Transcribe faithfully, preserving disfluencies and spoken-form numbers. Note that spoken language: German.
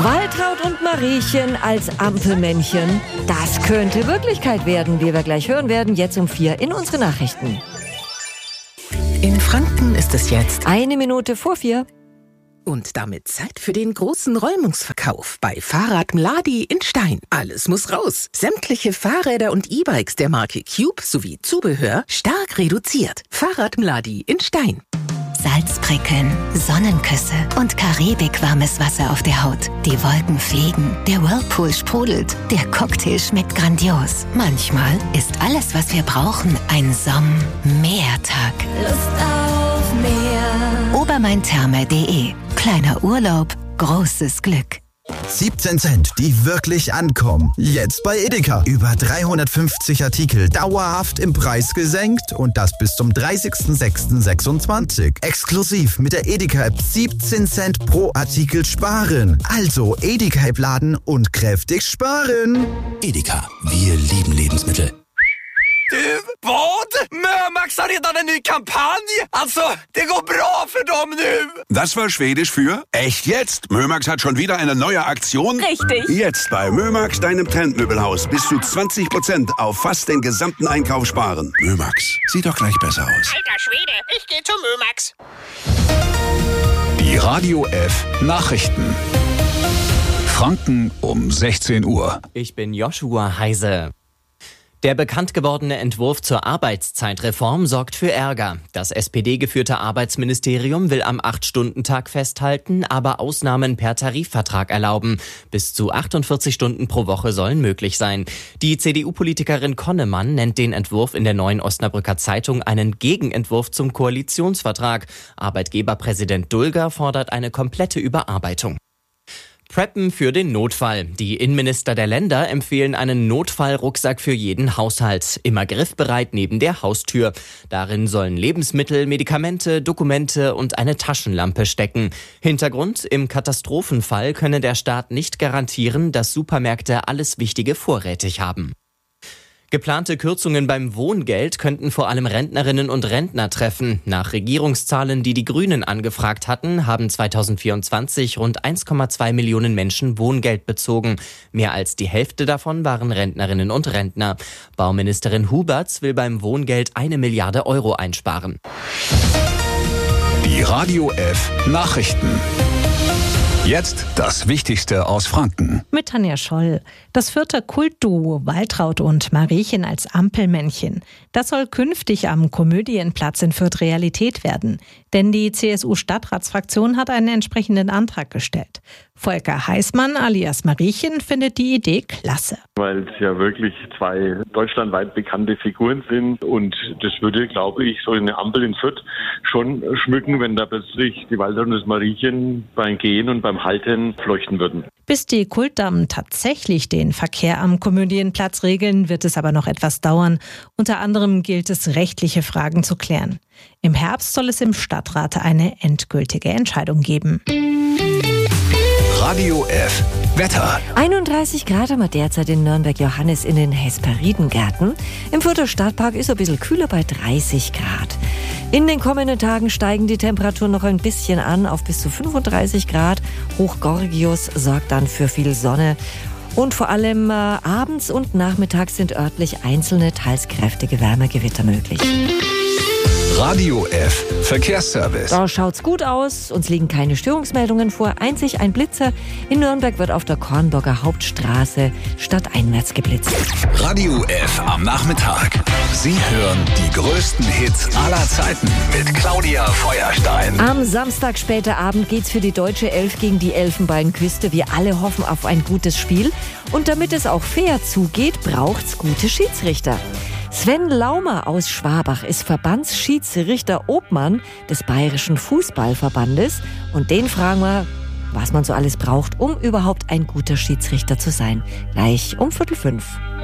Waltraud und Mariechen als Ampelmännchen. Das könnte Wirklichkeit werden, wie wir gleich hören werden, jetzt um vier in unsere Nachrichten. In Franken ist es jetzt Eine Minute vor vier. und damit Zeit für den großen Räumungsverkauf bei Fahrrad Mladi in Stein. Alles muss raus. Sämtliche Fahrräder und E-Bikes der Marke Cube sowie Zubehör stark reduziert. Fahrrad Mladi in Stein. Salzprickeln, Sonnenküsse und karibikwarmes Wasser auf der Haut. Die Wolken fliegen, der Whirlpool sprudelt, der Cocktail schmeckt grandios. Manchmal ist alles, was wir brauchen, ein Somm-Meertag. Lust auf Meer. Obermaintherme punkt de. Kleiner Urlaub, großes Glück. siebzehn Cent, die wirklich ankommen. Jetzt bei Edeka. Über dreihundertfünfzig Artikel dauerhaft im Preis gesenkt und das bis zum dreißigsten sechsten sechsundzwanzig. Exklusiv mit der Edeka-App siebzehn Cent pro Artikel sparen. Also Edeka-App laden und kräftig sparen. Edeka, wir lieben Lebensmittel. Du, vad? Mömax har redan en ny kampanj. Alltså, det går bra för dem nu. Das war Schwedisch für echt jetzt. Mömax hat schon wieder eine neue Aktion. Richtig. Jetzt bei Mömax, deinem Trendmöbelhaus, bis zu zwanzig Prozent auf fast den gesamten Einkauf sparen. Mömax, sieht doch gleich besser aus. Alter Schwede, ich gehe zu Mömax. Die Radio F Nachrichten. Franken um sechzehn Uhr. Ich bin Joshua Heise. Der bekannt gewordene Entwurf zur Arbeitszeitreform sorgt für Ärger. Das S P D-geführte Arbeitsministerium will am acht-Stunden-Tag festhalten, aber Ausnahmen per Tarifvertrag erlauben. Bis zu achtundvierzig Stunden pro Woche sollen möglich sein. Die C D U-Politikerin Konnemann nennt den Entwurf in der Neuen Osnabrücker Zeitung einen Gegenentwurf zum Koalitionsvertrag. Arbeitgeberpräsident Dulger fordert eine komplette Überarbeitung. Preppen für den Notfall. Die Innenminister der Länder empfehlen einen Notfallrucksack für jeden Haushalt. Immer griffbereit neben der Haustür. Darin sollen Lebensmittel, Medikamente, Dokumente und eine Taschenlampe stecken. Hintergrund: Im Katastrophenfall könne der Staat nicht garantieren, dass Supermärkte alles Wichtige vorrätig haben. Geplante Kürzungen beim Wohngeld könnten vor allem Rentnerinnen und Rentner treffen. Nach Regierungszahlen, die die Grünen angefragt hatten, haben zweitausendvierundzwanzig rund eins Komma zwei Millionen Menschen Wohngeld bezogen. Mehr als die Hälfte davon waren Rentnerinnen und Rentner. Bauministerin Huberts will beim Wohngeld eine Milliarde Euro einsparen. Die Radio F Nachrichten. Jetzt das Wichtigste aus Franken. Mit Tanja Scholl. Das vierte Kultduo Waltraud und Mariechen als Ampelmännchen. Das soll künftig am Komödienplatz in Fürth Realität werden. Denn die C S U-Stadtratsfraktion hat einen entsprechenden Antrag gestellt. Volker Heißmann alias Mariechen findet die Idee klasse. Weil es ja wirklich zwei deutschlandweit bekannte Figuren sind. Und das würde, glaube ich, so eine Ampel in Fürth schon schmücken, wenn da plötzlich die Waltraud und das Mariechen beim Gehen und beim Halten leuchten würden. Bis die Kultdamen tatsächlich den Verkehr am Komödienplatz regeln, wird es aber noch etwas dauern. Unter anderem gilt es, rechtliche Fragen zu klären. Im Herbst soll es im Stadtrat eine endgültige Entscheidung geben. Radio F Wetter. einunddreißig Grad haben wir derzeit in Nürnberg-Johannes in den Hesperidengärten. Im Fürther Stadtpark ist es ein bisschen kühler bei dreißig Grad. In den kommenden Tagen steigen die Temperaturen noch ein bisschen an auf bis zu fünfunddreißig Grad. Hochgorgius sorgt dann für viel Sonne. Und vor allem äh, abends und nachmittags sind örtlich einzelne, teils kräftige Wärmegewitter möglich. Radio F Verkehrsservice. Da schaut's gut aus. Uns liegen keine Störungsmeldungen vor. Einzig ein Blitzer. In Nürnberg wird auf der Kornburger Hauptstraße stadteinwärts geblitzt. Radio F am Nachmittag. Sie hören die größten Hits aller Zeiten mit Claudia Feuerstein. Am Samstag später Abend geht's für die deutsche Elf gegen die Elfenbeinküste. Wir alle hoffen auf ein gutes Spiel. Und damit es auch fair zugeht, braucht's gute Schiedsrichter. Sven Laumer aus Schwabach ist Verbandsschiedsrichter Obmann des Bayerischen Fußballverbandes. Und den fragen wir, was man so alles braucht, um überhaupt ein guter Schiedsrichter zu sein. Gleich um Viertel fünf.